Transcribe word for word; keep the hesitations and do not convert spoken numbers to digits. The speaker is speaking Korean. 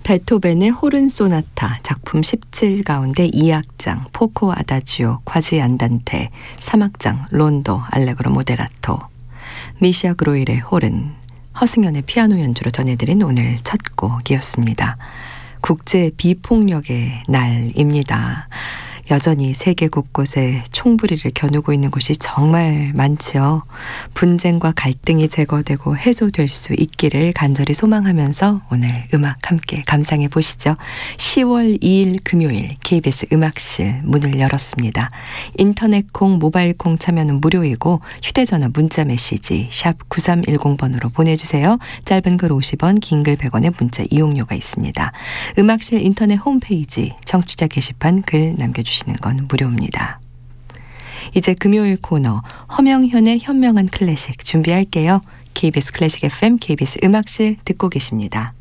베토벤의 호른 소나타 작품 십칠 가운데 이 악장 포코 아다지오 콰지 안단테, 삼 악장 론도 알레그로 모데라토, 미샤 그로일의 호른, 허승연의 피아노 연주로 전해드린 오늘 첫 곡이었습니다. 국제 비폭력의 날입니다. 여전히 세계 곳곳에 총부리를 겨누고 있는 곳이 정말 많지요. 분쟁과 갈등이 제거되고 해소될 수 있기를 간절히 소망하면서 오늘 음악 함께 감상해 보시죠. 시월 이일 금요일 케이비에스 음악실 문을 열었습니다. 인터넷 콩, 모바일 콩 참여는 무료이고 휴대전화 문자 메시지 샵 구삼일공 번으로 보내주세요. 짧은 글 오십 원, 긴 글 백 원의 문자 이용료가 있습니다. 음악실 인터넷 홈페이지 청취자 게시판 글 남겨주시면 건 무료입니다. 이제 금요일 코너 허명현의 현명한 클래식 준비할게요. 케이비에스 클래식 에프엠, 케이비에스 음악실 듣고 계십니다.